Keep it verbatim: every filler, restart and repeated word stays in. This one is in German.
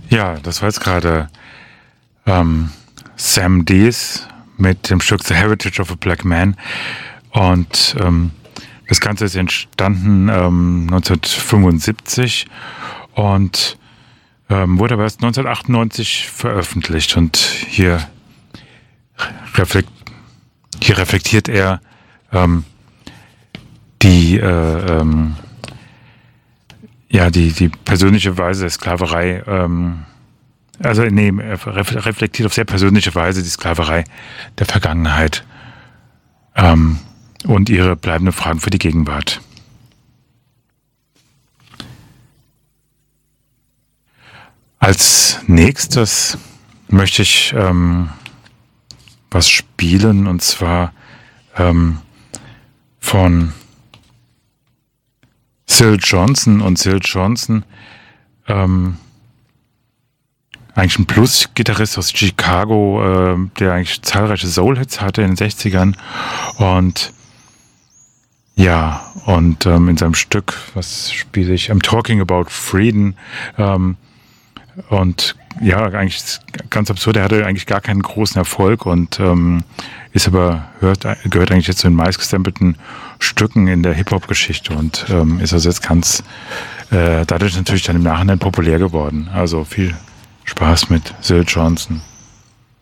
Ja, das war jetzt gerade ähm, Sam Dees mit dem Stück The Heritage of a Black Man. Und ähm, das Ganze ist entstanden ähm, neunzehnhundertfünfundsiebzig und ähm, wurde aber erst neunzehnhundertachtundneunzig veröffentlicht. Und hier, reflekt, hier reflektiert er ähm, die äh, ähm, ja, die, die persönliche Weise der Sklaverei, ähm, also nee, er reflektiert auf sehr persönliche Weise die Sklaverei der Vergangenheit ähm, und ihre bleibenden Fragen für die Gegenwart. Als nächstes möchte ich ähm, was spielen, und zwar ähm, von Syl Johnson. Und Syl Johnson, ähm, eigentlich ein Blues-Gitarrist aus Chicago, äh, der eigentlich zahlreiche Soul-Hits hatte in den sechzigern. Und ja, und ähm, in seinem Stück, was spiele ich? I'm Talking About Freedom. Ähm, und ja, eigentlich ganz absurd, er hatte eigentlich gar keinen großen Erfolg und ähm, ist aber, hört, gehört eigentlich jetzt zu den meistgestempelten Stücken in der Hip-Hop-Geschichte und ähm, ist also jetzt ganz, äh, dadurch natürlich dann im Nachhinein populär geworden. Also viel Spaß mit Syl Johnson.